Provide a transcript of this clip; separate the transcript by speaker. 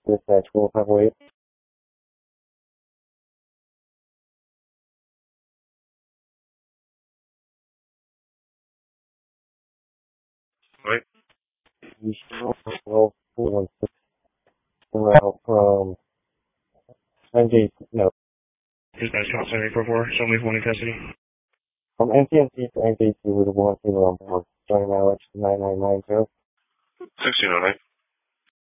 Speaker 1: Dispatch 458.
Speaker 2: Right?
Speaker 1: You should roll 416 route from NJ, no,
Speaker 2: Dispatch call center 844. Show me one in custody.
Speaker 1: from NCNC to NJC with a 1 on board. Joining Alex 9990.
Speaker 2: 1609.